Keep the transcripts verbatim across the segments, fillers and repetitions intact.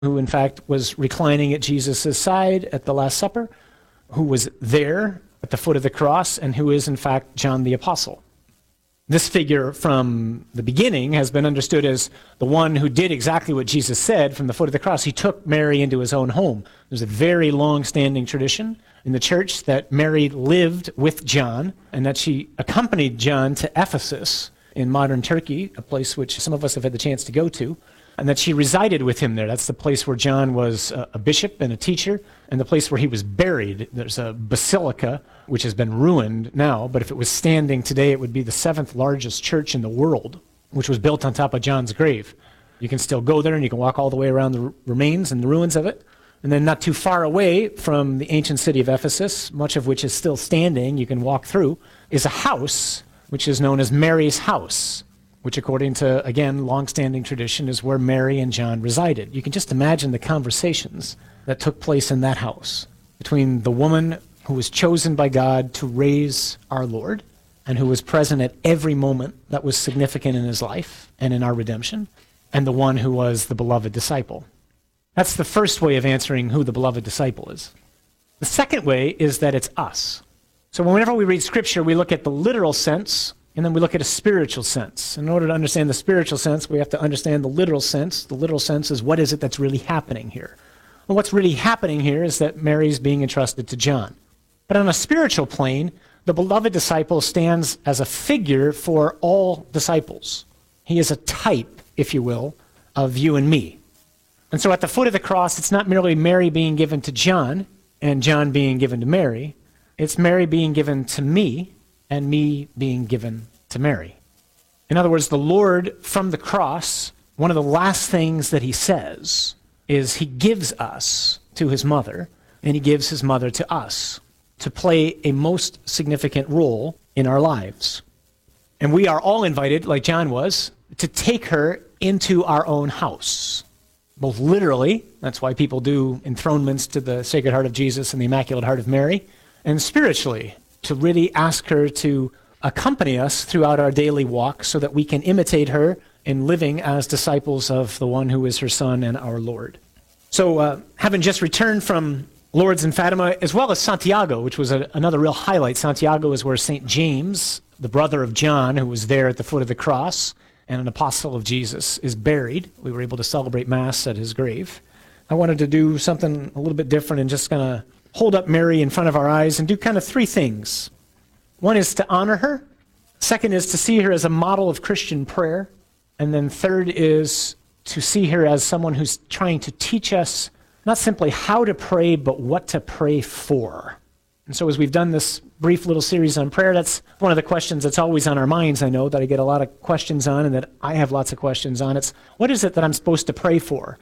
who in fact was reclining at Jesus' side at the Last Supper, who was there at the foot of the cross, and who is in fact John the Apostle. This figure from the beginning has been understood as the one who did exactly what Jesus said from the foot of the cross. He took Mary into his own home. There's a very long-standing tradition in the church that Mary lived with John and that she accompanied John to Ephesus in modern Turkey, a place which some of us have had the chance to go to, and that she resided with him there. That's the place where John was a bishop and a teacher, and the place where he was buried. There's a basilica, which has been ruined now, but if it was standing today, it would be the seventh largest church in the world, which was built on top of John's grave. You can still go there, and you can walk all the way around the remains and the ruins of it. And then not too far away from the ancient city of Ephesus, much of which is still standing, you can walk through, is a house, which is known as Mary's house, which according to, again, long-standing tradition is where Mary and John resided. You can just imagine the conversations that took place in that house between the woman who was chosen by God to raise our Lord and who was present at every moment that was significant in his life and in our redemption, and the one who was the beloved disciple. That's the first way of answering who the beloved disciple is. The second way is that it's us. So whenever we read Scripture, we look at the literal sense, and then we look at a spiritual sense. In order to understand the spiritual sense, we have to understand the literal sense. The literal sense is, what is it that's really happening here? Well, what's really happening here is that Mary's being entrusted to John. But on a spiritual plane, the beloved disciple stands as a figure for all disciples. He is a type, if you will, of you and me. And so at the foot of the cross, it's not merely Mary being given to John and John being given to Mary. It's Mary being given to me and me being given to Mary. In other words, the Lord from the cross, one of the last things that he says is he gives us to his mother, and he gives his mother to us to play a most significant role in our lives. And we are all invited, like John was, to take her into our own house. Both literally, that's why people do enthronements to the Sacred Heart of Jesus and the Immaculate Heart of Mary, and spiritually, to really ask her to accompany us throughout our daily walk so that we can imitate her in living as disciples of the one who is her Son and our Lord. So uh, having just returned from Lourdes and Fatima, as well as Santiago, which was a, another real highlight. Santiago is where Saint James, the brother of John, who was there at the foot of the cross, and an apostle of Jesus, is buried. We were able to celebrate Mass at his grave. I wanted to do something a little bit different and just kind of hold up Mary in front of our eyes and do kind of three things. One is to honor her. Second is to see her as a model of Christian prayer. And then third is to see her as someone who's trying to teach us not simply how to pray, but what to pray for. And so as we've done this brief little series on prayer, that's one of the questions that's always on our minds, I know, that I get a lot of questions on and that I have lots of questions on. It's, what is it that I'm supposed to pray for?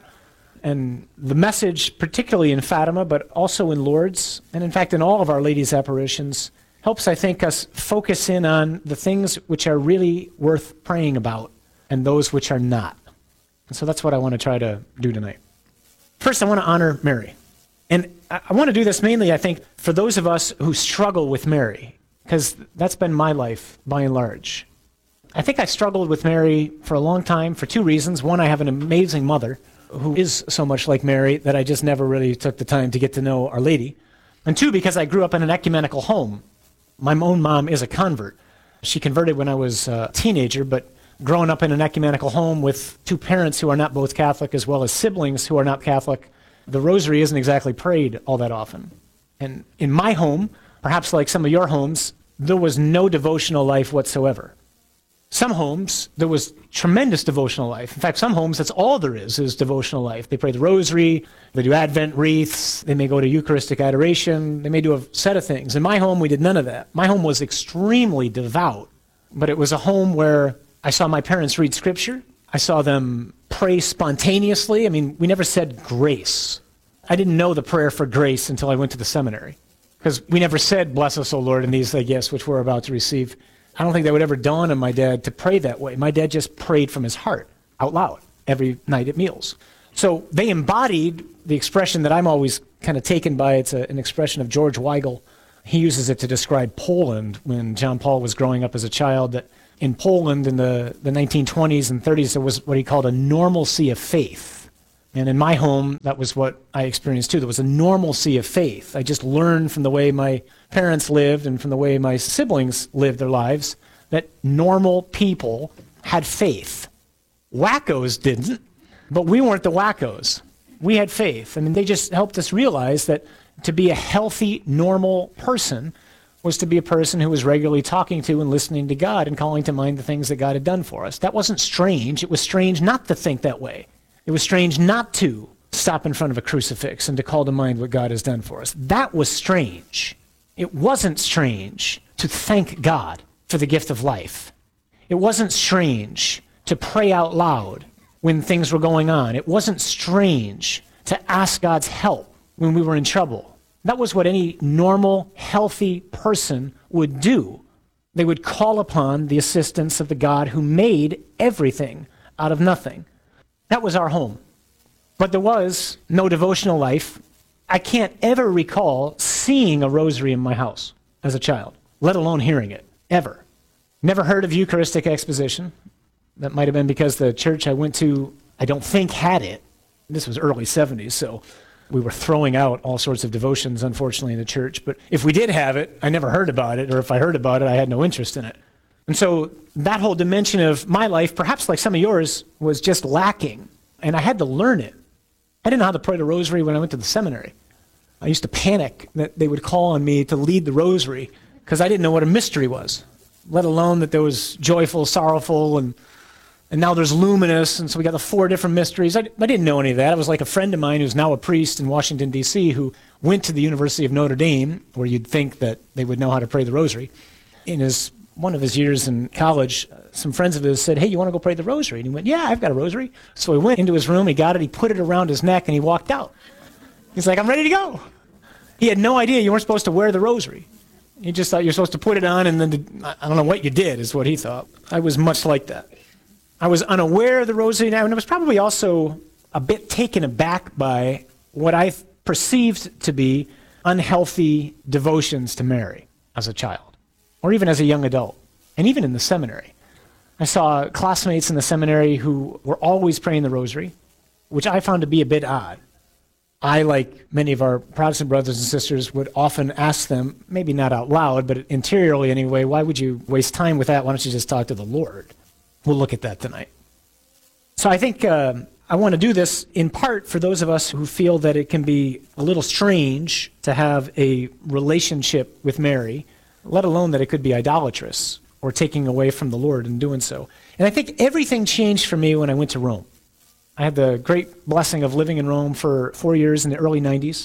And the message, particularly in Fatima, but also in Lourdes, and in fact in all of Our Lady's apparitions, helps, I think, us focus in on the things which are really worth praying about and those which are not. And so that's what I want to try to do tonight. First, I want to honor Mary. And I want to do this mainly, I think, for those of us who struggle with Mary, because that's been my life by and large. I think I struggled with Mary for a long time for two reasons. One, I have an amazing mother who is so much like Mary that I just never really took the time to get to know Our Lady. And two, because I grew up in an ecumenical home. My own mom is a convert. She converted when I was a teenager, but growing up in an ecumenical home with two parents who are not both Catholic as well as siblings who are not Catholic, the rosary isn't exactly prayed all that often. And in my home, perhaps like some of your homes, there was no devotional life whatsoever. Some homes, there was tremendous devotional life. In fact, some homes, that's all there is, is devotional life. They pray the rosary, they do Advent wreaths, they may go to Eucharistic adoration, they may do a set of things. In my home, we did none of that. My home was extremely devout, but it was a home where I saw my parents read Scripture. I saw them pray spontaneously. I mean, we never said grace. I didn't know the prayer for grace until I went to the seminary, because we never said, bless us, O Lord, in these thy gifts which we're about to receive. I don't think that would ever dawn on my dad to pray that way. My dad just prayed from his heart, out loud, every night at meals. So they embodied the expression that I'm always kind of taken by. It's a, an expression of George Weigel. He uses it to describe Poland when John Paul was growing up as a child, that in Poland in the, the nineteen twenties and thirties, there was what he called a normalcy of faith. And in my home, that was what I experienced too. There was a normalcy of faith. I just learned from the way my parents lived and from the way my siblings lived their lives that normal people had faith. Wackos didn't, but we weren't the wackos. We had faith. I mean, they just helped us realize that to be a healthy, normal person was to be a person who was regularly talking to and listening to God and calling to mind the things that God had done for us. That wasn't strange. It was strange not to think that way. It was strange not to stop in front of a crucifix and to call to mind what God has done for us. That was strange. It wasn't strange to thank God for the gift of life. It wasn't strange to pray out loud when things were going on. It wasn't strange to ask God's help when we were in trouble. That was what any normal, healthy person would do. They would call upon the assistance of the God who made everything out of nothing. That was our home. But there was no devotional life. I can't ever recall seeing a rosary in my house as a child, let alone hearing it, ever. Never heard of Eucharistic exposition. That might have been because the church I went to, I don't think, had it. This was early seventies, so we were throwing out all sorts of devotions, unfortunately, in the church. But if we did have it, I never heard about it, or if I heard about it, I had no interest in it. And so that whole dimension of my life, perhaps like some of yours, was just lacking, and I had to learn it. I didn't know how to pray the rosary when I went to the seminary. I used to panic that they would call on me to lead the rosary because I didn't know what a mystery was, let alone that there was joyful, sorrowful, and and now there's luminous, and so we got the four different mysteries. I, I didn't know any of that. I was like a friend of mine who's now a priest in Washington, D C, who went to the University of Notre Dame, where you'd think that they would know how to pray the rosary. In his one of his years in college, some friends of his said, "Hey, you want to go pray the rosary?" And he went, "Yeah, I've got a rosary." So he went into his room, he got it, he put it around his neck, and he walked out. He's like, "I'm ready to go." He had no idea you weren't supposed to wear the rosary. He just thought you're supposed to put it on, and then, I don't know what you did, is what he thought. I was much like that. I was unaware of the rosary, and I was probably also a bit taken aback by what I perceived to be unhealthy devotions to Mary as a child, or even as a young adult, and even in the seminary. I saw classmates in the seminary who were always praying the rosary, which I found to be a bit odd. I, like many of our Protestant brothers and sisters, would often ask them, maybe not out loud, but interiorly anyway, why would you waste time with that? Why don't you just talk to the Lord? We'll look at that tonight. So I think uh, I want to do this in part for those of us who feel that it can be a little strange to have a relationship with Mary, let alone that it could be idolatrous or taking away from the Lord in doing so. And I think everything changed for me when I went to Rome. I had the great blessing of living in Rome for four years in the early nineties.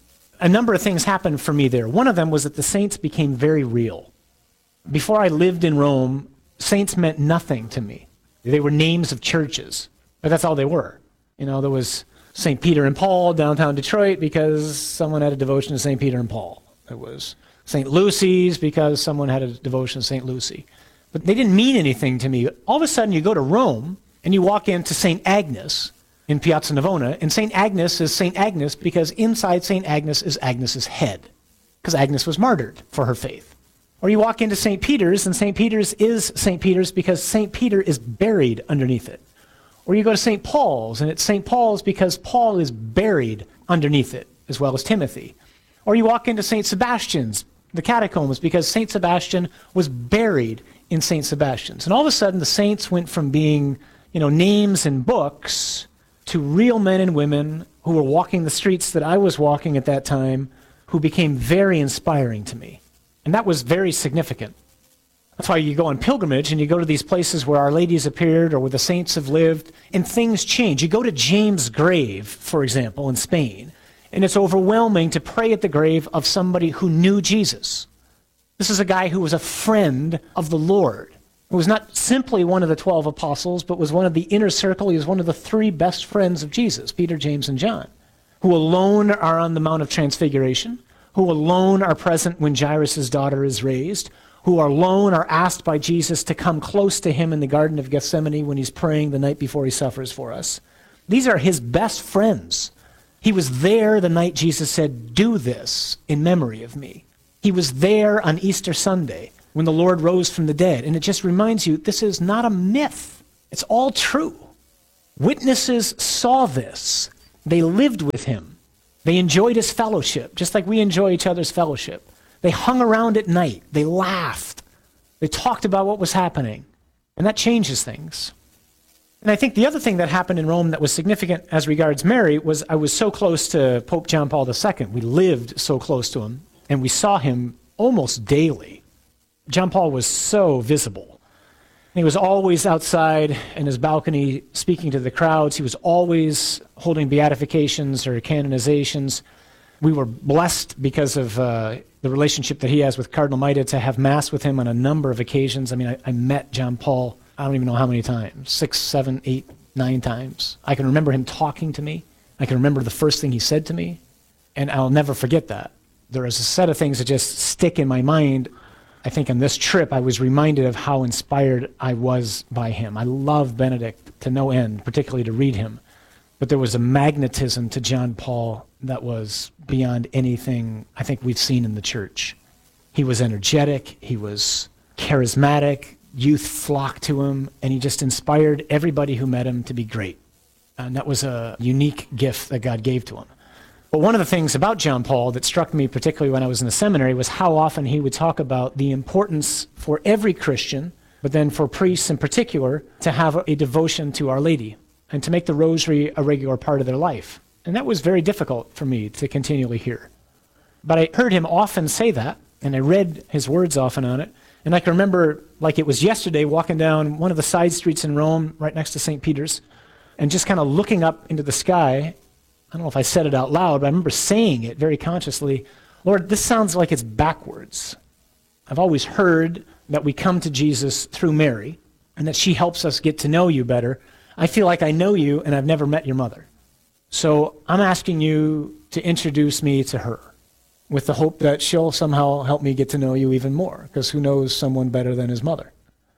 A number of things happened for me there. One of them was that the saints became very real. Before I lived in Rome, saints meant nothing to me. They were names of churches, but that's all they were. You know, there was Saint Peter and Paul downtown Detroit because someone had a devotion to Saint Peter and Paul. There was Saint Lucy's because someone had a devotion to Saint Lucy. But they didn't mean anything to me. All of a sudden, you go to Rome, and you walk into Saint Agnes in Piazza Navona, and Saint Agnes is Saint Agnes because inside Saint Agnes is Agnes's head, because Agnes was martyred for her faith. Or you walk into Saint Peter's, and Saint Peter's is Saint Peter's because Saint Peter is buried underneath it. Or you go to Saint Paul's, and it's Saint Paul's because Paul is buried underneath it, as well as Timothy. Or you walk into Saint Sebastian's, the catacombs, because Saint Sebastian was buried in Saint Sebastian's. And all of a sudden, the saints went from being, you know, names in books to real men and women who were walking the streets that I was walking at that time, who became very inspiring to me. And that was very significant. That's why you go on pilgrimage and you go to these places where Our Lady's appeared or where the saints have lived, and things change. You go to James' grave, for example, in Spain, and it's overwhelming to pray at the grave of somebody who knew Jesus. This is a guy who was a friend of the Lord. He was not simply one of the twelve apostles, but was one of the inner circle. He was one of the three best friends of Jesus, Peter, James, and John, who alone are on the Mount of Transfiguration, who alone are present when Jairus' daughter is raised, who alone are asked by Jesus to come close to him in the Garden of Gethsemane when he's praying the night before he suffers for us. These are his best friends. He was there the night Jesus said, "Do this in memory of me." He was there on Easter Sunday when the Lord rose from the dead. And it just reminds you, this is not a myth. It's all true. Witnesses saw this. They lived with him. They enjoyed his fellowship, just like we enjoy each other's fellowship. They hung around at night. They laughed. They talked about what was happening. And that changes things. And I think the other thing that happened in Rome that was significant as regards Mary was I was so close to Pope John Paul the Second. We lived so close to him, and we saw him almost daily. John Paul was so visible. He was always outside in his balcony speaking to the crowds. He was always holding beatifications or canonizations. We were blessed because of uh, the relationship that he has with Cardinal Maida to have Mass with him on a number of occasions. I mean, I, I met John Paul, I don't even know how many times, six, seven, eight, nine times. I can remember him talking to me. I can remember the first thing he said to me, and I'll never forget that. There is a set of things that just stick in my mind. I think on this trip, I was reminded of how inspired I was by him. I love Benedict to no end, particularly to read him. But there was a magnetism to John Paul that was beyond anything I think we've seen in the church. He was energetic. He was charismatic. Youth flocked to him, and he just inspired everybody who met him to be great. And that was a unique gift that God gave to him. But one of the things about John Paul that struck me, particularly when I was in the seminary, was how often he would talk about the importance for every Christian, but then for priests in particular, to have a devotion to Our Lady and to make the rosary a regular part of their life. And that was very difficult for me to continually hear. But I heard him often say that, and I read his words often on it. And I can remember, like it was yesterday, walking down one of the side streets in Rome, right next to Saint Peter's, and just kind of looking up into the sky. I don't know if I said it out loud, but I remember saying it very consciously. Lord, this sounds like it's backwards. I've always heard that we come to Jesus through Mary, and that she helps us get to know you better. I feel like I know you, and I've never met your mother. So I'm asking you to introduce me to her, with the hope that she'll somehow help me get to know you even more, because who knows someone better than his mother?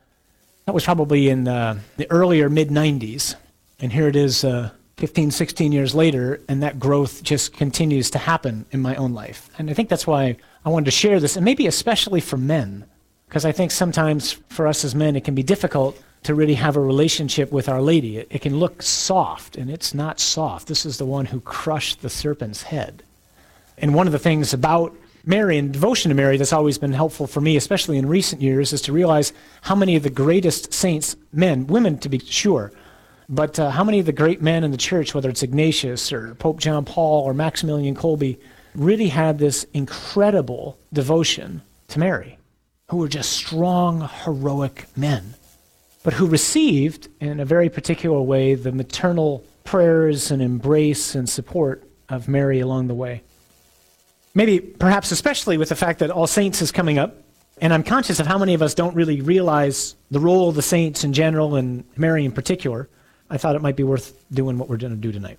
That was probably in uh, the earlier mid nineties, and here it is uh, fifteen, sixteen years later, and that growth just continues to happen in my own life. And I think that's why I wanted to share this, and maybe especially for men, because I think sometimes for us as men it can be difficult to really have a relationship with Our Lady. It, it can look soft, and it's not soft. This is the one who crushed the serpent's head. And one of the things about Mary and devotion to Mary that's always been helpful for me, especially in recent years, is to realize how many of the greatest saints, men, women to be sure, but uh, how many of the great men in the church, whether it's Ignatius or Pope John Paul or Maximilian Kolbe, really had this incredible devotion to Mary, who were just strong, heroic men, but who received, in a very particular way, the maternal prayers and embrace and support of Mary along the way. Maybe, perhaps especially with the fact that All Saints is coming up, and I'm conscious of how many of us don't really realize the role of the saints in general and Mary in particular, I thought it might be worth doing what we're going to do tonight.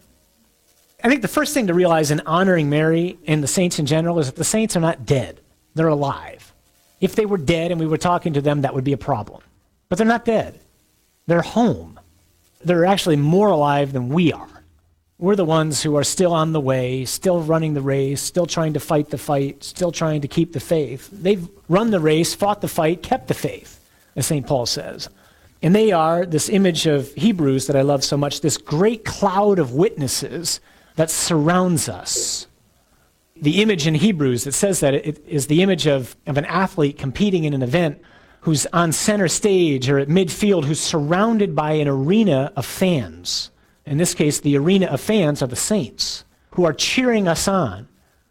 I think the first thing to realize in honoring Mary and the saints in general is that the saints are not dead. They're alive. If they were dead and we were talking to them, that would be a problem. But they're not dead. They're home. They're actually more alive than we are. We're the ones who are still on the way, still running the race, still trying to fight the fight, still trying to keep the faith. They've run the race, fought the fight, kept the faith, as Saint Paul says. And they are this image of Hebrews that I love so much, this great cloud of witnesses that surrounds us. The image in Hebrews that says that it is the image of, of an athlete competing in an event who's on center stage or at midfield, who's surrounded by an arena of fans. In this case, the arena of fans are the saints who are cheering us on.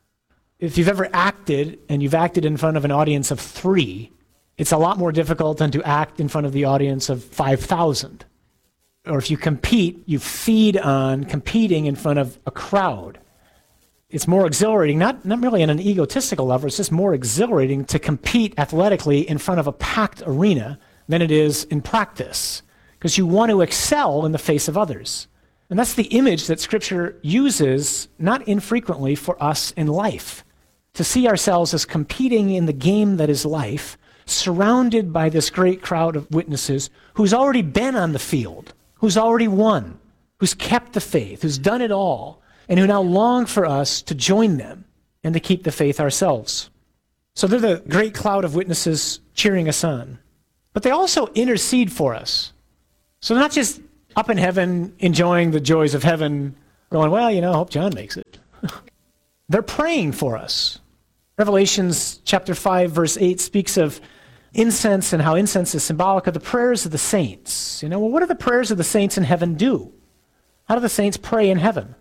If you've ever acted and you've acted in front of an audience of three, it's a lot more difficult than to act in front of the audience of five thousand. Or if you compete, you feed on competing in front of a crowd. It's more exhilarating, not, not really on an egotistical level, it's just more exhilarating to compete athletically in front of a packed arena than it is in practice, because you want to excel in the face of others. And that's the image that Scripture uses not infrequently for us in life, to see ourselves as competing in the game that is life, surrounded by this great crowd of witnesses who's already been on the field, who's already won, who's kept the faith, who's done it all, and who now long for us to join them and to keep the faith ourselves. So they're the great cloud of witnesses cheering us on. But they also intercede for us. So not just up in heaven, enjoying the joys of heaven, going, well, you know, I hope John makes it. They're praying for us. Revelations chapter five, verse eight speaks of incense and how incense is symbolic of the prayers of the saints. You know, well, what do the prayers of the saints in heaven do? How do the saints pray in heaven?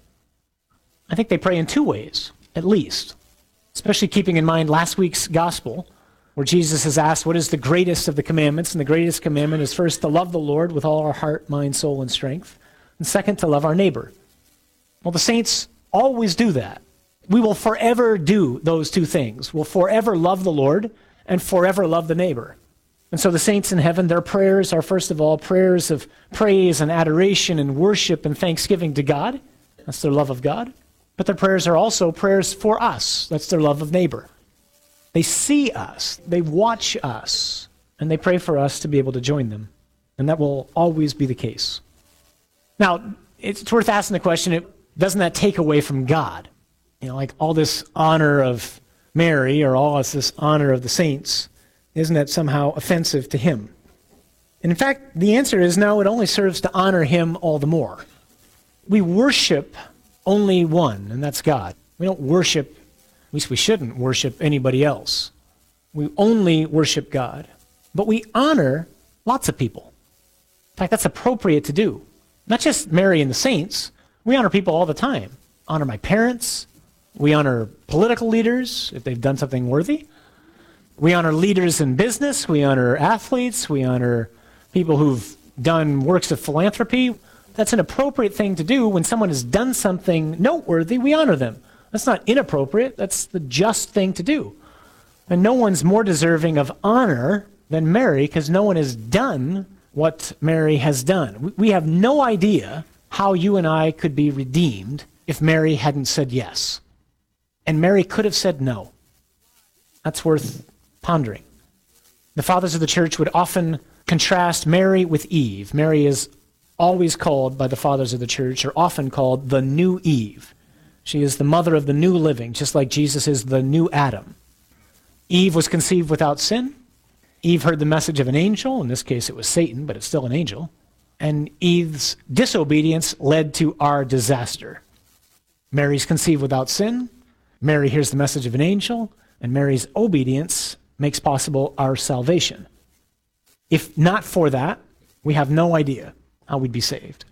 I think they pray in two ways, at least, especially keeping in mind last week's gospel, where Jesus is asked, what is the greatest of the commandments? And the greatest commandment is first to love the Lord with all our heart, mind, soul, and strength, and second, to love our neighbor. Well, the saints always do that. We will forever do those two things. We'll forever love the Lord and forever love the neighbor. And so the saints in heaven, their prayers are first of all prayers of praise and adoration and worship and thanksgiving to God. That's their love of God. But their prayers are also prayers for us. That's their love of neighbor. They see us, they watch us, and they pray for us to be able to join them. And that will always be the case. Now, it's worth asking the question, doesn't that take away from God? You know, like all this honor of Mary or all this honor of the saints, isn't that somehow offensive to him? And in fact, the answer is no, it only serves to honor him all the more. We worship only one, and that's God. We don't worship, at least we shouldn't worship anybody else. We only worship God. But we honor lots of people. In fact, that's appropriate to do. Not just Mary and the saints. We honor people all the time. Honor my parents. We honor political leaders if they've done something worthy. We honor leaders in business. We honor athletes. We honor people who've done works of philanthropy. That's an appropriate thing to do. When someone has done something noteworthy, we honor them. That's not inappropriate. That's the just thing to do. And no one's more deserving of honor than Mary, because no one has done what Mary has done. We have no idea how you and I could be redeemed if Mary hadn't said yes. And Mary could have said no. That's worth pondering. The fathers of the church would often contrast Mary with Eve. Mary is always called by the fathers of the church, or often called the new Eve. She is the mother of the new living, just like Jesus is the new Adam. Eve was conceived without sin. Eve heard the message of an angel. In this case, it was Satan, but it's still an angel. And Eve's disobedience led to our disaster. Mary's conceived without sin. Mary hears the message of an angel, and Mary's obedience makes possible our salvation. If not for that, we have no idea how we'd be saved.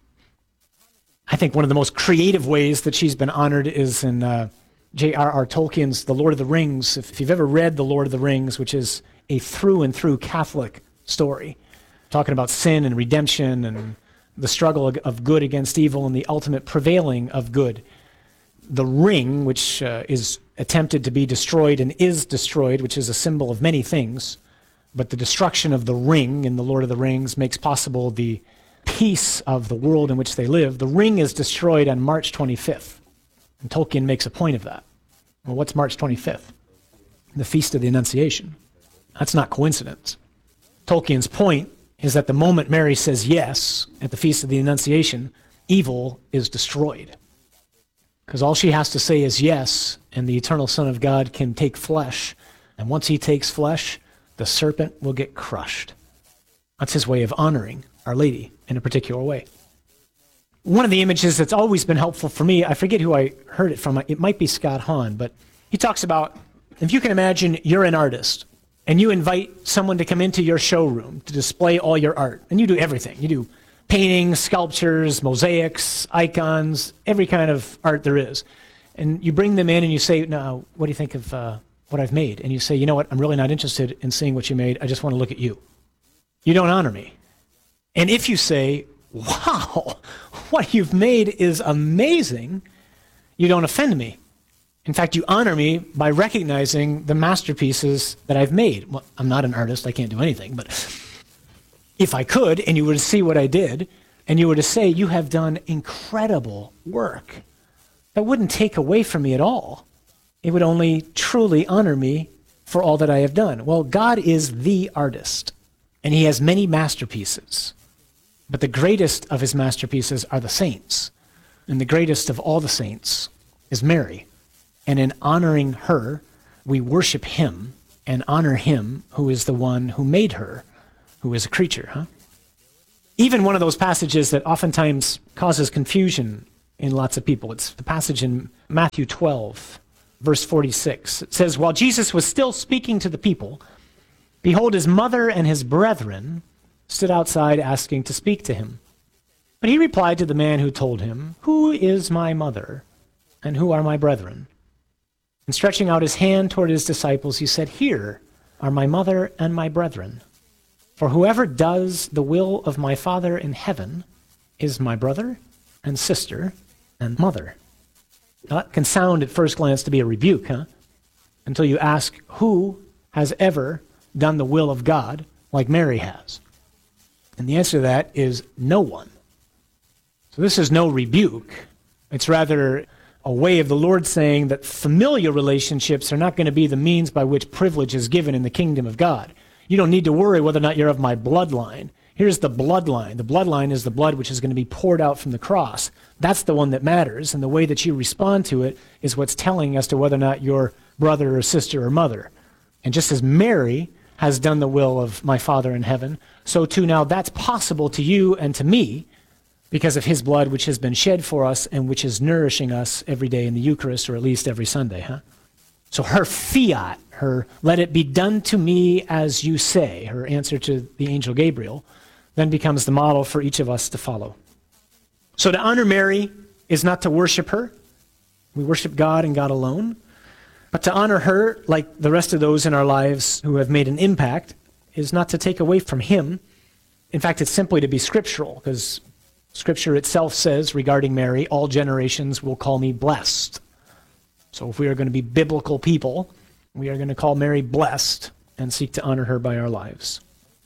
I think one of the most creative ways that she's been honored is in uh, J R R Tolkien's The Lord of the Rings. If, if you've ever read The Lord of the Rings, which is a through and through Catholic story, talking about sin and redemption and the struggle of good against evil and the ultimate prevailing of good. The ring, which uh, is attempted to be destroyed and is destroyed, which is a symbol of many things, but the destruction of the ring in The Lord of the Rings makes possible the peace of the world in which they live. The ring is destroyed on March twenty-fifth, and Tolkien makes a point of that. Well, what's March twenty-fifth? The Feast of the Annunciation. That's not coincidence. Tolkien's point is that the moment Mary says yes at the Feast of the Annunciation, evil is destroyed. Because all she has to say is yes, and the eternal Son of God can take flesh. And once he takes flesh, the serpent will get crushed. That's his way of honoring Our Lady in a particular way. One of the images that's always been helpful for me, I forget who I heard it from, it might be Scott Hahn, but he talks about, if you can imagine you're an artist, and you invite someone to come into your showroom to display all your art, and you do everything. You do paintings, sculptures, mosaics, icons, every kind of art there is. And you bring them in and you say, now, what do you think of uh, what I've made? And you say, you know what, I'm really not interested in seeing what you made. I just want to look at you. You don't honor me. And if you say, wow, what you've made is amazing, you don't offend me. In fact, you honor me by recognizing the masterpieces that I've made. Well, I'm not an artist, I can't do anything, but if I could, and you were to see what I did, and you were to say, you have done incredible work, that wouldn't take away from me at all. It would only truly honor me for all that I have done. Well, God is the artist, and he has many masterpieces. But the greatest of his masterpieces are the saints, and the greatest of all the saints is Mary. And in honoring her, we worship him and honor him who is the one who made her, who is a creature, huh? Even one of those passages that oftentimes causes confusion in lots of people. It's the passage in Matthew twelve, verse forty-six. It says, while Jesus was still speaking to the people, behold, his mother and his brethren stood outside asking to speak to him. But he replied to the man who told him, who is my mother and who are my brethren? And stretching out his hand toward his disciples, he said, here are my mother and my brethren. For whoever does the will of my Father in heaven is my brother and sister and mother. Now that can sound at first glance to be a rebuke, huh? Until you ask, who has ever done the will of God like Mary has? And the answer to that is no one. So this is no rebuke. It's rather a way of the Lord saying that familial relationships are not going to be the means by which privilege is given in the kingdom of God. You don't need to worry whether or not you're of my bloodline. Here's the bloodline. The bloodline is the blood which is going to be poured out from the cross. That's the one that matters, and the way that you respond to it is what's telling as to whether or not you're brother or sister or mother. And just as Mary has done the will of my Father in heaven, so too now that's possible to you and to me because of his blood which has been shed for us and which is nourishing us every day in the Eucharist, or at least every Sunday, huh? So her fiat, her let it be done to me as you say, her answer to the angel Gabriel, then becomes the model for each of us to follow. So to honor Mary is not to worship her. We worship God and God alone. But to honor her, like the rest of those in our lives who have made an impact, is not to take away from him. In fact, it's simply to be scriptural, because Scripture itself says regarding Mary, all generations will call me blessed. So if we are going to be biblical people, we are going to call Mary blessed and seek to honor her by our lives.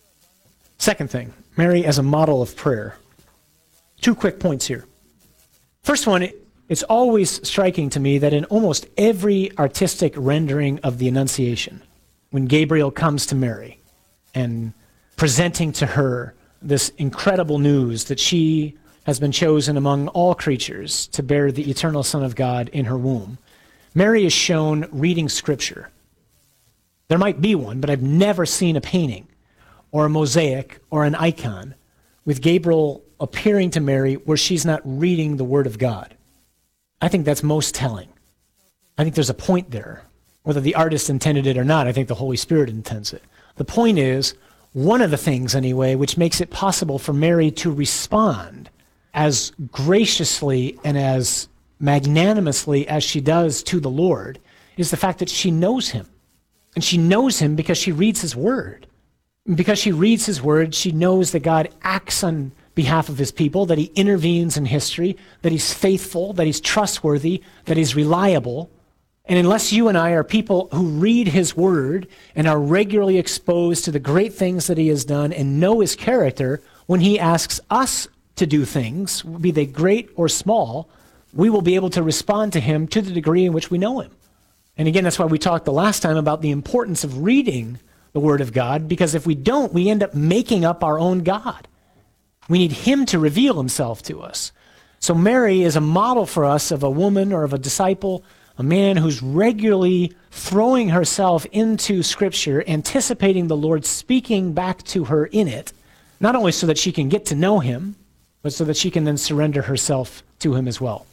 Second thing, Mary as a model of prayer. Two quick points here. First one, it's always striking to me that in almost every artistic rendering of the Annunciation, when Gabriel comes to Mary and presenting to her this incredible news that she has been chosen among all creatures to bear the eternal Son of God in her womb, Mary is shown reading Scripture. There might be one, but I've never seen a painting or a mosaic or an icon with Gabriel appearing to Mary where she's not reading the Word of God. I think that's most telling. I think there's a point there. Whether the artist intended it or not, I think the Holy Spirit intends it. The point is, one of the things anyway, which makes it possible for Mary to respond as graciously and as magnanimously as she does to the Lord, is the fact that she knows him. And she knows him because she reads his word. And because she reads his word, she knows that God acts on behalf of his people, that he intervenes in history, that he's faithful, that he's trustworthy, that he's reliable. And unless you and I are people who read his word and are regularly exposed to the great things that he has done and know his character, when he asks us to do things, be they great or small, we will be able to respond to him to the degree in which we know him. And again, that's why we talked the last time about the importance of reading the word of God, because if we don't, we end up making up our own God. We need him to reveal himself to us. So Mary is a model for us of a woman or of a disciple, a man who's regularly throwing herself into Scripture, anticipating the Lord speaking back to her in it, not only so that she can get to know him, but so that she can then surrender herself to him as well.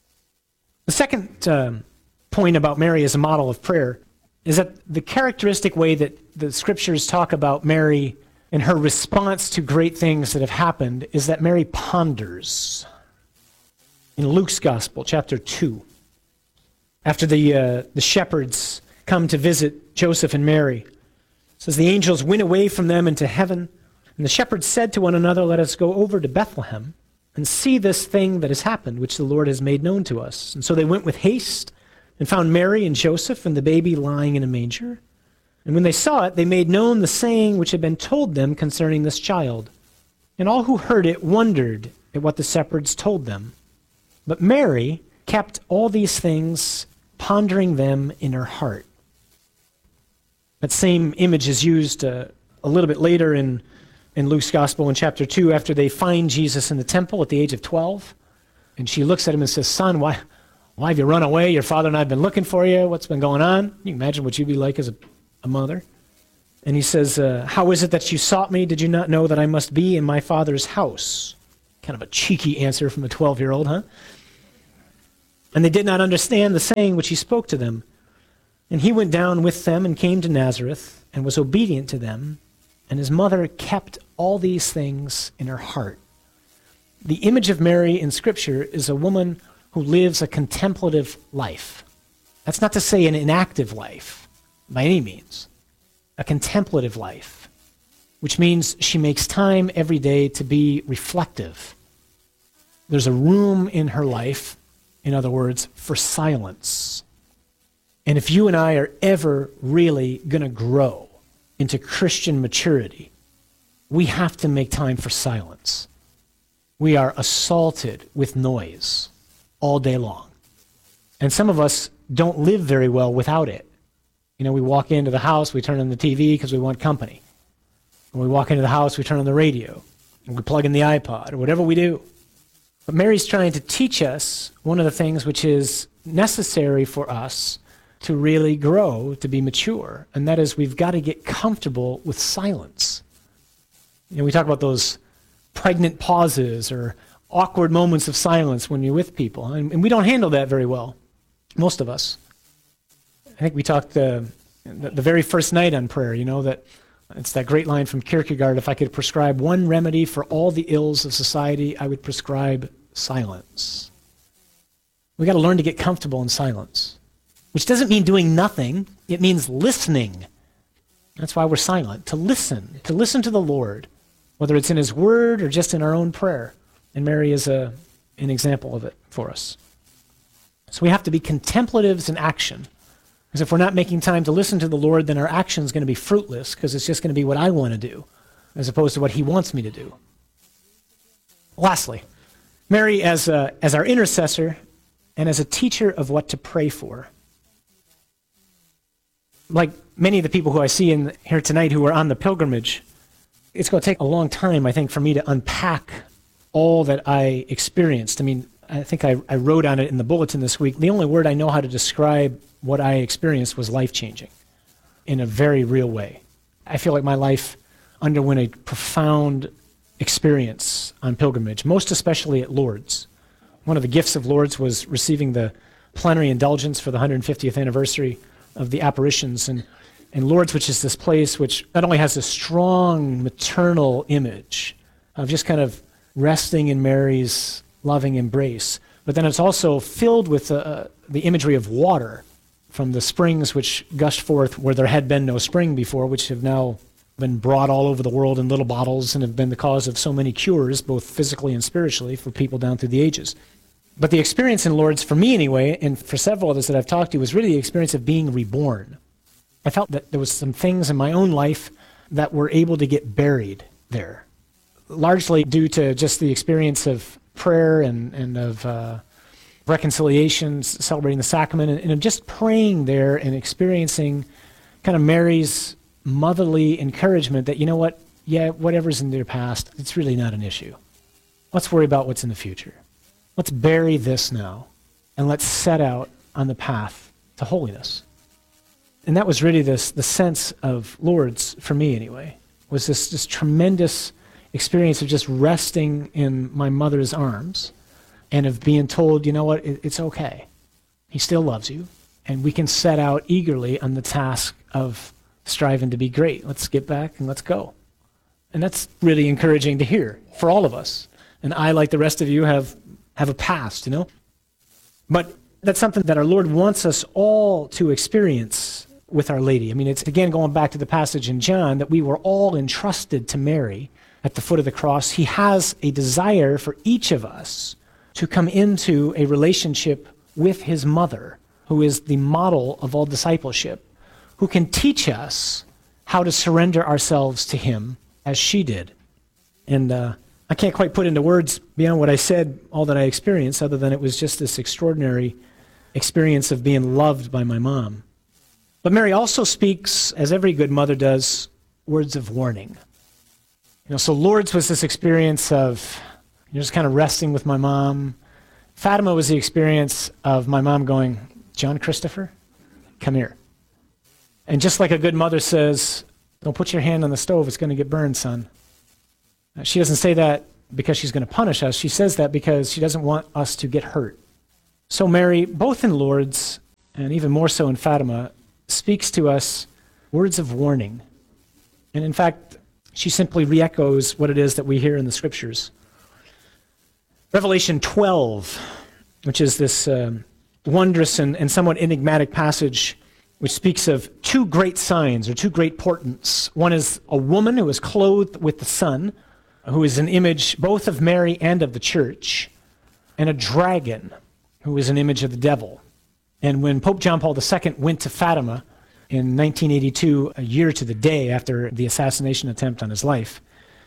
The second um, point about Mary as a model of prayer is that the characteristic way that the Scriptures talk about Mary and her response to great things that have happened is that Mary ponders. In Luke's Gospel, chapter two, after the uh, the shepherds come to visit Joseph and Mary, it says, the angels went away from them into heaven, and the shepherds said to one another, let us go over to Bethlehem and see this thing that has happened, which the Lord has made known to us. And so they went with haste and found Mary and Joseph and the baby lying in a manger. And when they saw it, they made known the saying which had been told them concerning this child. And all who heard it wondered at what the shepherds told them. But Mary kept all these things, pondering them in her heart. That same image is used uh, a little bit later in, in Luke's Gospel in chapter two, after they find Jesus in the temple at the age of twelve. And she looks at him and says, son, why, why have you run away? Your father and I have been looking for you. What's been going on? You can imagine what you'd be like as a, a mother. And he says, uh, how is it that you sought me? Did you not know that I must be in my Father's house? Kind of a cheeky answer from a twelve-year-old, huh? And they did not understand the saying which he spoke to them. And he went down with them and came to Nazareth and was obedient to them. And his mother kept all these things in her heart. The image of Mary in Scripture is a woman who lives a contemplative life. That's not to say an inactive life, by any means. A contemplative life, which means she makes time every day to be reflective. There's a room in her life, in other words, for silence. And if you and I are ever really going to grow into Christian maturity, we have to make time for silence. We are assaulted with noise all day long. And some of us don't live very well without it. You know, we walk into the house, we turn on the T V because we want company. When we walk into the house, we turn on the radio, and we plug in the iPod, or whatever we do. But Mary's trying to teach us one of the things which is necessary for us to really grow, to be mature, and that is we've got to get comfortable with silence. You know, we talk about those pregnant pauses or awkward moments of silence when you're with people, and, and we don't handle that very well, most of us. I think we talked uh, the, the very first night on prayer, you know, that it's that great line from Kierkegaard, if I could prescribe one remedy for all the ills of society, I would prescribe silence. We got to learn to get comfortable in silence, which doesn't mean doing nothing. It means listening. That's why we're silent, to listen, to listen to the Lord, whether it's in his word or just in our own prayer. And Mary is a, an example of it for us. So we have to be contemplatives in action. Because if we're not making time to listen to the Lord, then our action is going to be fruitless because it's just going to be what I want to do as opposed to what he wants me to do. Lastly, Mary as, a, as our intercessor and as a teacher of what to pray for. Like many of the people who I see in here tonight who are on the pilgrimage, it's going to take a long time, I think, for me to unpack all that I experienced. I mean, I think I, I wrote on it in the bulletin this week. The only word I know how to describe what I experienced was life-changing in a very real way. I feel like my life underwent a profound experience on pilgrimage, most especially at Lourdes. One of the gifts of Lourdes was receiving the plenary indulgence for the one hundred fiftieth anniversary of the apparitions. And, and Lourdes, which is this place which not only has a strong maternal image of just kind of resting in Mary's loving embrace, but then it's also filled with uh, the imagery of water from the springs which gushed forth where there had been no spring before, which have now been brought all over the world in little bottles and have been the cause of so many cures, both physically and spiritually, for people down through the ages. But the experience in Lourdes, for me anyway, and for several others that I've talked to, was really the experience of being reborn. I felt that there was some things in my own life that were able to get buried there, largely due to just the experience of prayer and, and of uh, reconciliations, celebrating the sacrament, and, and just praying there and experiencing kind of Mary's motherly encouragement that, you know what, yeah, whatever's in their past, it's really not an issue. Let's worry about what's in the future. Let's bury this now, and let's set out on the path to holiness. And that was really this, the sense of Lourdes, for me anyway, was this, this tremendous experience of just resting in my mother's arms and of being told, you know what, it, it's okay. He still loves you, and we can set out eagerly on the task of striving to be great. Let's get back and let's go. And that's really encouraging to hear for all of us. And I, like the rest of you, have, have a past, you know? But that's something that our Lord wants us all to experience with Our Lady. I mean, it's again going back to the passage in John that we were all entrusted to Mary at the foot of the cross. He has a desire for each of us to come into a relationship with his mother, who is the model of all discipleship, who can teach us how to surrender ourselves to him as she did. And uh, I can't quite put into words beyond what I said, all that I experienced, other than it was just this extraordinary experience of being loved by my mom. But Mary also speaks, as every good mother does, words of warning. You know, so Lourdes was this experience of you know, just kind of resting with my mom. Fatima was the experience of my mom going, John Christopher, come here. And just like a good mother says, Don't put your hand on the stove, it's going to get burned, son. She doesn't say that because she's going to punish us. She says that because she doesn't want us to get hurt. So Mary, both in Lourdes and even more so in Fatima, speaks to us words of warning. And in fact, she simply re-echoes what it is that we hear in the scriptures. Revelation twelve, which is this um, wondrous and, and somewhat enigmatic passage which speaks of two great signs or two great portents. One is a woman who is clothed with the sun, who is an image both of Mary and of the church, and a dragon, who is an image of the devil. And when Pope John Paul the Second went to Fatima in nineteen eighty-two, a year to the day after the assassination attempt on his life,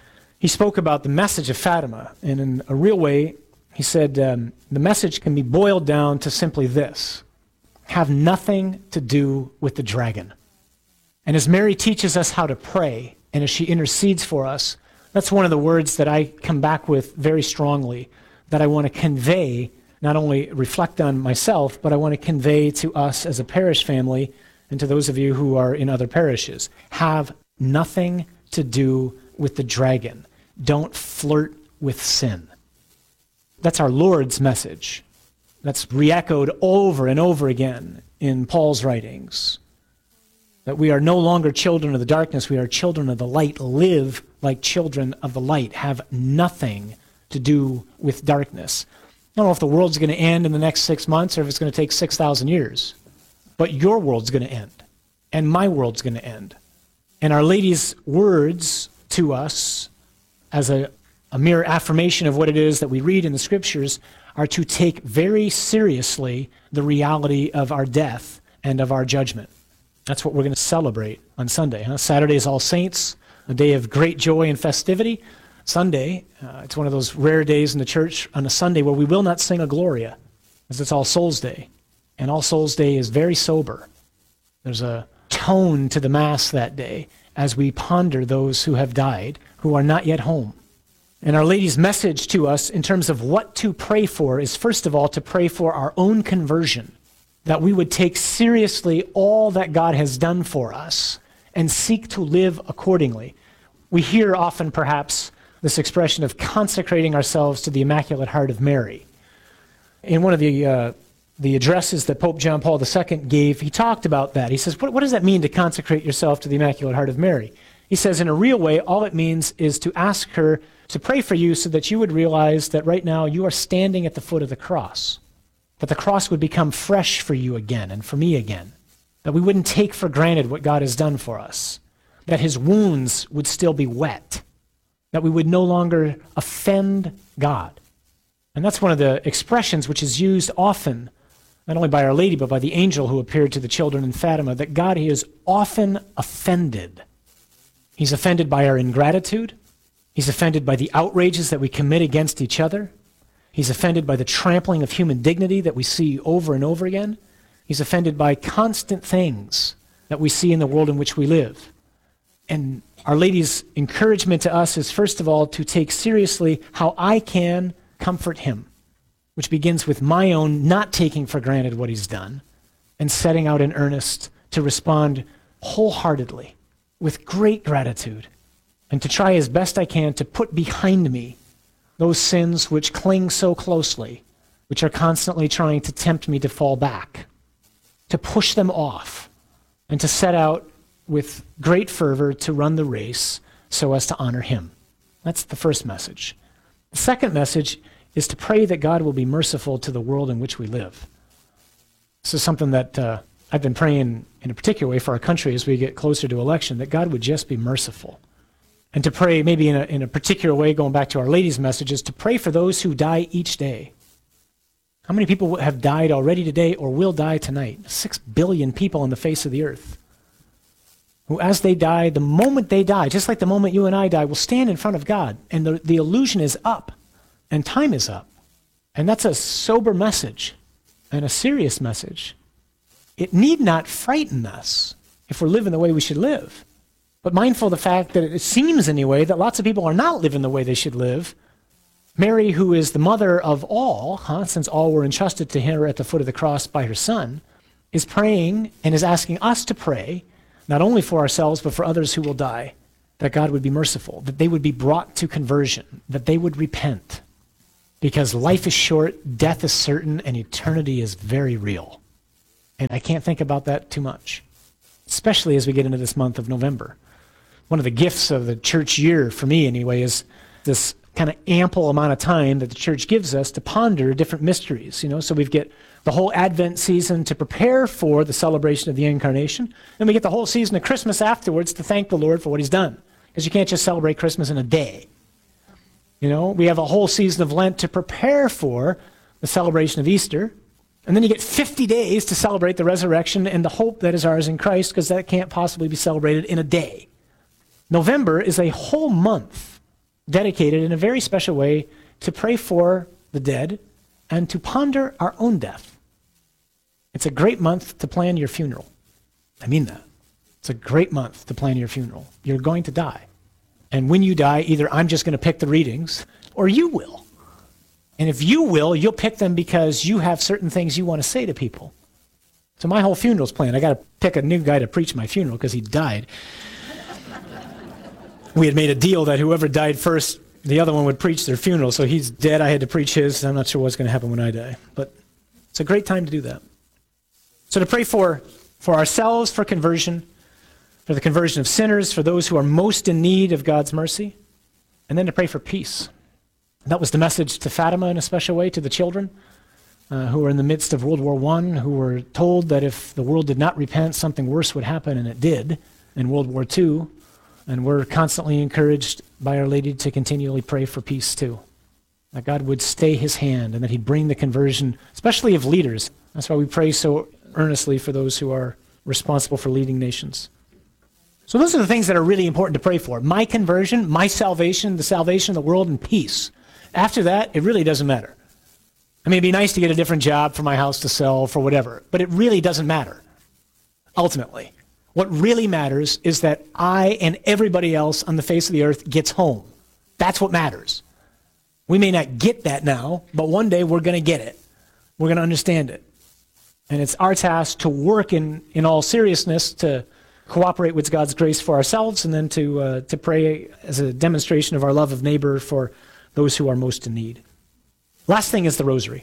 he spoke about the message of Fatima. And in a real way, he said, um, the message can be boiled down to simply this: have nothing to do with the dragon. And as Mary teaches us how to pray, and as she intercedes for us, that's one of the words that I come back with very strongly, that I want to convey, not only reflect on myself, but I want to convey to us as a parish family and to those of you who are in other parishes. Have nothing to do with the dragon. Don't flirt with sin. That's our Lord's message. That's re-echoed over and over again in Paul's writings. That we are no longer children of the darkness, we are children of the light. Live like children of the light. Have nothing to do with darkness. I don't know if the world's going to end in the next six months or if it's going to take six thousand years. But your world's going to end. And my world's going to end. And Our Lady's words to us as a, a mere affirmation of what it is that we read in the scriptures are to take very seriously the reality of our death and of our judgment. That's what we're going to celebrate on Sunday. Huh? Saturday is All Saints, a day of great joy and festivity. Sunday, uh, it's one of those rare days in the church on a Sunday where we will not sing a Gloria, as it's All Souls Day. And All Souls Day is very sober. There's a tone to the Mass that day as we ponder those who have died, who are not yet home. And Our Lady's message to us in terms of what to pray for is, first of all, to pray for our own conversion, that we would take seriously all that God has done for us and seek to live accordingly. We hear often, perhaps, this expression of consecrating ourselves to the Immaculate Heart of Mary. In one of the uh, the addresses that Pope John Paul the Second gave, he talked about that. He says, what, what does that mean to consecrate yourself to the Immaculate Heart of Mary? He says, in a real way, all it means is to ask her to pray for you so that you would realize that right now you are standing at the foot of the cross, that the cross would become fresh for you again and for me again, that we wouldn't take for granted what God has done for us, that his wounds would still be wet, that we would no longer offend God. And that's one of the expressions which is used often, not only by Our Lady, but by the angel who appeared to the children in Fatima, that God, he is often offended. He's offended by our ingratitude. He's offended by the outrages that we commit against each other. He's offended by the trampling of human dignity that we see over and over again. He's offended by constant things that we see in the world in which we live. And Our Lady's encouragement to us is, first of all, to take seriously how I can comfort him, which begins with my own not taking for granted what he's done and setting out in earnest to respond wholeheartedly with great gratitude and to try as best I can to put behind me those sins which cling so closely, which are constantly trying to tempt me to fall back, to push them off, and to set out with great fervor to run the race so as to honor him. That's the first message. The second message is to pray that God will be merciful to the world in which we live. This is something that uh, I've been praying in a particular way for our country as we get closer to election, that God would just be merciful. And to pray maybe in a, in a particular way, going back to Our Lady's messages, to pray for those who die each day. How many people have died already today or will die tonight? Six billion people on the face of the earth, who as they die, the moment they die, just like the moment you and I die, will stand in front of God. And the, the illusion is up. And time is up. And that's a sober message and a serious message. It need not frighten us if we're living the way we should live. But mindful of the fact that it seems anyway that lots of people are not living the way they should live. Mary, who is the mother of all, huh, since all were entrusted to her at the foot of the cross by her son, is praying and is asking us to pray not only for ourselves, but for others who will die, that God would be merciful, that they would be brought to conversion, that they would repent. Because life is short, death is certain, and eternity is very real. And I can't think about that too much, especially as we get into this month of November. One of the gifts of the church year, for me anyway, is this kind of ample amount of time that the church gives us to ponder different mysteries. You know, so we've get the whole Advent season to prepare for the celebration of the Incarnation, and we get the whole season of Christmas afterwards to thank the Lord for what he's done. Because you can't just celebrate Christmas in a day. You know, we have a whole season of Lent to prepare for the celebration of Easter, and then you get fifty days to celebrate the resurrection and the hope that is ours in Christ, because that can't possibly be celebrated in a day. November is a whole month dedicated in a very special way to pray for the dead and to ponder our own death. It's a great month to plan your funeral. I mean that. It's a great month to plan your funeral. You're going to die. And when you die, either I'm just going to pick the readings, or you will. And if you will, you'll pick them because you have certain things you want to say to people. So my whole funeral's planned. I got to pick a new guy to preach my funeral because he died. We had made a deal that whoever died first, the other one would preach their funeral. So he's dead. I had to preach his. I'm not sure what's going to happen when I die. But it's a great time to do that. So to pray for, for ourselves, for conversion, for the conversion of sinners, for those who are most in need of God's mercy, and then to pray for peace. That was the message to Fatima in a special way, to the children uh, who were in the midst of World War One, who were told that if the world did not repent, something worse would happen, and it did in World War Two. And we're constantly encouraged by Our Lady to continually pray for peace too. That God would stay his hand and that he'd bring the conversion, especially of leaders. That's why we pray so earnestly for those who are responsible for leading nations. So those are the things that are really important to pray for. My conversion, my salvation, the salvation of the world, and peace. After that, it really doesn't matter. I mean, it'd be nice to get a different job for my house to sell, for whatever, but it really doesn't matter, ultimately. What really matters is that I and everybody else on the face of the earth gets home. That's what matters. We may not get that now, but one day we're going to get it. We're going to understand it. And it's our task to work in, in all seriousness to cooperate with God's grace for ourselves, and then to uh, to pray as a demonstration of our love of neighbor for those who are most in need. Last thing is the rosary.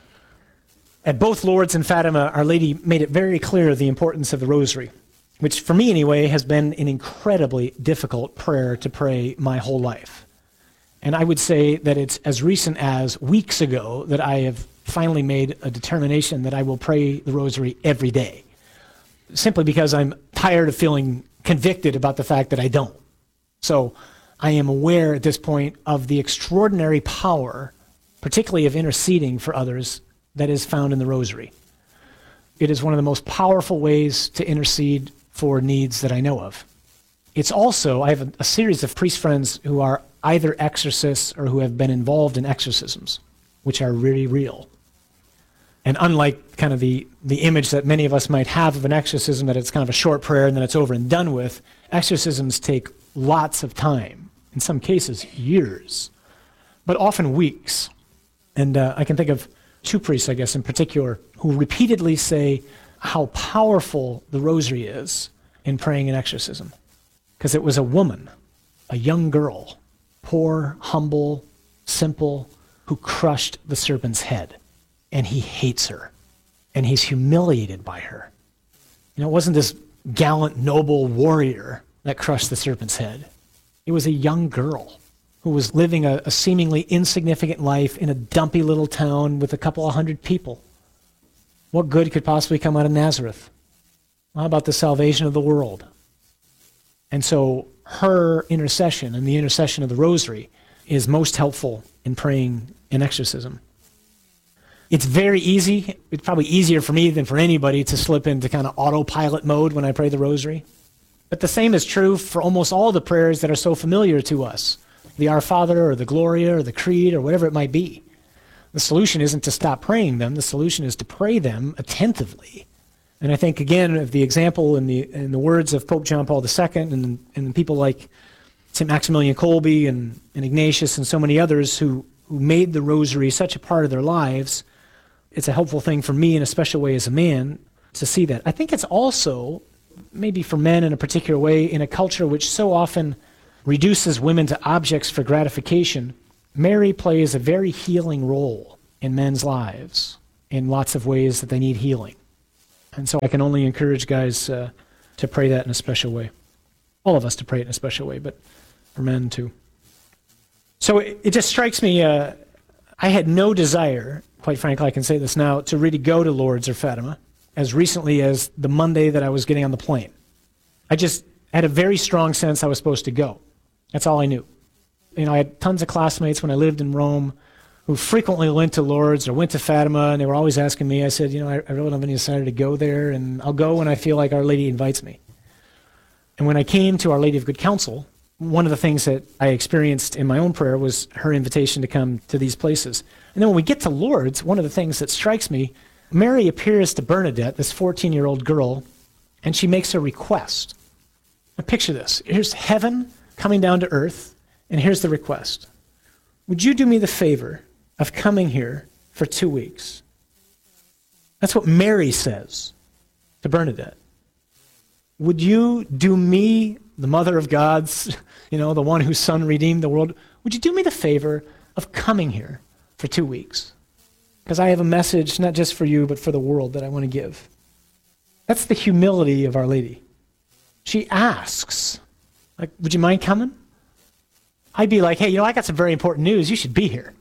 At both Lourdes and Fatima, Our Lady made it very clear the importance of the rosary, which for me anyway has been an incredibly difficult prayer to pray my whole life. And I would say that it's as recent as weeks ago that I have finally made a determination that I will pray the rosary every day, simply because I'm tired of feeling convicted about the fact that I don't. So I am aware at this point of the extraordinary power, particularly of interceding for others, that is found in the rosary. It is one of the most powerful ways to intercede for needs that I know of. It's also, I have a, a series of priest friends who are either exorcists or who have been involved in exorcisms, which are really real. And unlike kind of the, the image that many of us might have of an exorcism, that it's kind of a short prayer and then it's over and done with, exorcisms take lots of time, in some cases years, but often weeks. And uh, I can think of two priests, I guess, in particular, who repeatedly say how powerful the rosary is in praying an exorcism. Because it was a woman, a young girl, poor, humble, simple, who crushed the serpent's head. And he hates her. And he's humiliated by her. You know, it wasn't this gallant, noble warrior that crushed the serpent's head. It was a young girl who was living a, a seemingly insignificant life in a dumpy little town with a couple of hundred people. What good could possibly come out of Nazareth? How about the salvation of the world? And so her intercession and the intercession of the rosary is most helpful in praying an exorcism. It's very easy. It's probably easier for me than for anybody to slip into kind of autopilot mode when I pray the rosary. But the same is true for almost all the prayers that are so familiar to us. The Our Father or the Gloria or the Creed or whatever it might be. The solution isn't to stop praying them. The solution is to pray them attentively. And I think, again, of the example in the in the words of Pope John Paul the Second and, and people like Saint Maximilian Kolbe and, and Ignatius and so many others who, who made the rosary such a part of their lives, it's a helpful thing for me in a special way as a man to see that. I think it's also maybe for men in a particular way, in a culture which so often reduces women to objects for gratification, Mary plays a very healing role in men's lives in lots of ways that they need healing. And so I can only encourage guys uh, to pray that in a special way. All of us to pray it in a special way, but for men too. So it, it just strikes me, uh, I had no desire, quite frankly, I can say this now, to really go to Lourdes or Fatima as recently as the Monday that I was getting on the plane. I just had a very strong sense I was supposed to go. That's all I knew. You know, I had tons of classmates when I lived in Rome who frequently went to Lourdes or went to Fatima, and they were always asking me. I said, you know, I, I really don't have any desire to go there, and I'll go when I feel like Our Lady invites me. And when I came to Our Lady of Good Counsel, one of the things that I experienced in my own prayer was her invitation to come to these places. And then when we get to Lourdes, one of the things that strikes me, Mary appears to Bernadette, this fourteen-year-old girl, and she makes a request. Now picture this. Here's heaven coming down to earth, and here's the request. Would you do me the favor of coming here for two weeks? That's what Mary says to Bernadette. Would you do me, the mother of God's, you know, the one whose son redeemed the world, would you do me the favor of coming here for two weeks? Because I have a message not just for you, but for the world that I want to give. That's the humility of Our Lady. She asks, like, would you mind coming? I'd be like, hey, you know, I got some very important news. You should be here.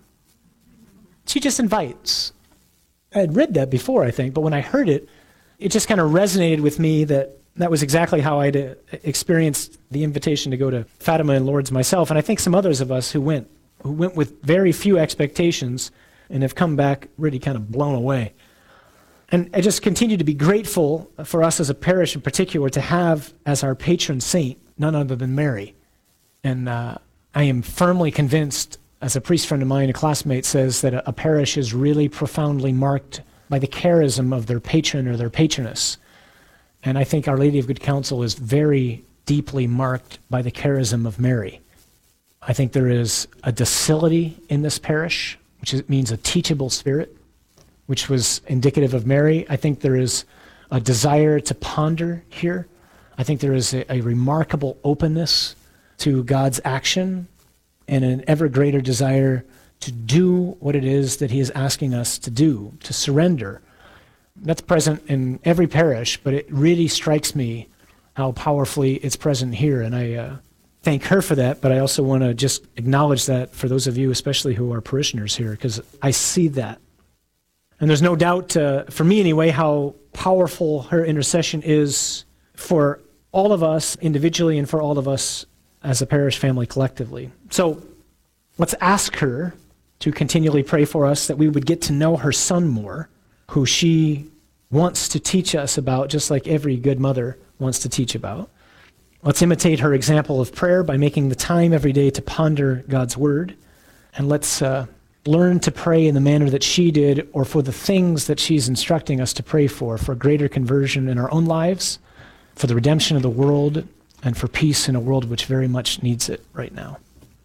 She just invites. I had read that before, I think, but when I heard it, it just kind of resonated with me that that was exactly how I'd uh, experienced the invitation to go to Fatima and Lourdes myself, and I think some others of us who went, who went with very few expectations and have come back really kind of blown away. And I just continue to be grateful for us as a parish in particular to have as our patron saint none other than Mary. And uh, I am firmly convinced, as a priest friend of mine, a classmate, says that a, a parish is really profoundly marked by the charism of their patron or their patroness. And I think Our Lady of Good Counsel is very deeply marked by the charism of Mary. I think there is a docility in this parish, which is, means a teachable spirit, which was indicative of Mary. I think there is a desire to ponder here. I think there is a, a remarkable openness to God's action and an ever greater desire to do what it is that he is asking us to do, to surrender. That's present in every parish, but it really strikes me how powerfully it's present here, and I uh, thank her for that, but I also want to just acknowledge that for those of you, especially who are parishioners here, because I see that. And there's no doubt, uh, for me anyway, how powerful her intercession is for all of us individually and for all of us as a parish family collectively. So let's ask her to continually pray for us, that we would get to know her son more, who she wants to teach us about, just like every good mother wants to teach about. Let's imitate her example of prayer by making the time every day to ponder God's word. And let's uh, learn to pray in the manner that she did, or for the things that she's instructing us to pray for, for greater conversion in our own lives, for the redemption of the world, and for peace in a world which very much needs it right now.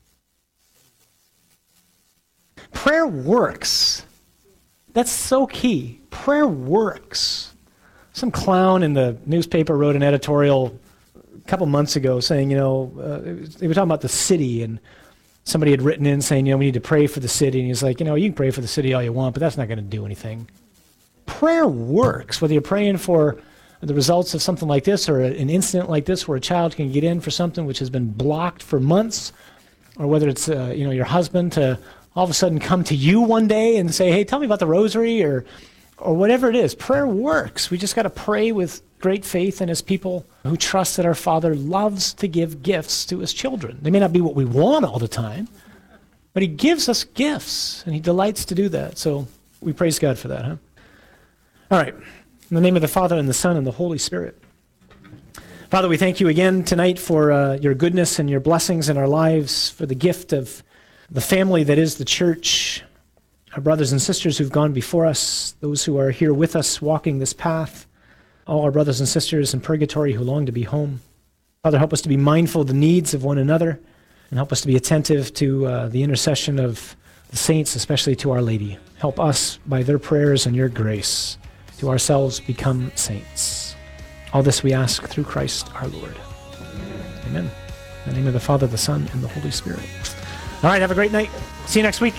Prayer works. That's so key. Prayer works. Some clown in the newspaper wrote an editorial a couple months ago saying, you know, uh, they were talking about the city, and somebody had written in saying, you know, we need to pray for the city. And he's like, you know, you can pray for the city all you want, but that's not going to do anything. Prayer works, whether you're praying for the results of something like this or an incident like this where a child can get in for something which has been blocked for months, or whether it's, uh, you know, your husband to all of a sudden come to you one day and say, hey, tell me about the rosary, or or whatever it is. Prayer works. We just got to pray with great faith and as people who trust that our Father loves to give gifts to his children. They may not be what we want all the time, but he gives us gifts, and he delights to do that. So we praise God for that, huh? All right. In the name of the Father, and the Son, and the Holy Spirit. Father, we thank you again tonight for uh, your goodness and your blessings in our lives, for the gift of the family that is the church, our brothers and sisters who've gone before us, those who are here with us walking this path, all our brothers and sisters in purgatory who long to be home. Father, help us to be mindful of the needs of one another, and help us to be attentive to uh, the intercession of the saints, especially to Our Lady. Help us by their prayers and your grace to ourselves become saints. All this we ask through Christ our Lord. Amen. In the name of the Father, the Son, and the Holy Spirit. All right, have a great night. See you next week.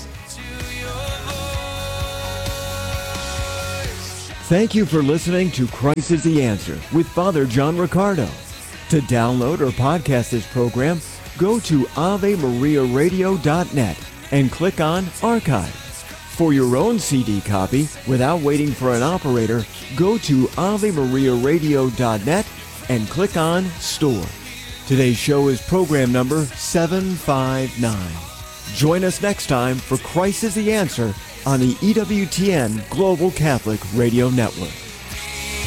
Thank you for listening to Christ is the Answer with Father John Riccardo. To download or podcast this program, go to ave maria radio dot net and click on Archive. For your own C D copy, without waiting for an operator, go to ave maria radio dot net and click on Store. Today's show is program number seven five nine. Join us next time for Christ is the Answer on the E W T N Global Catholic Radio Network.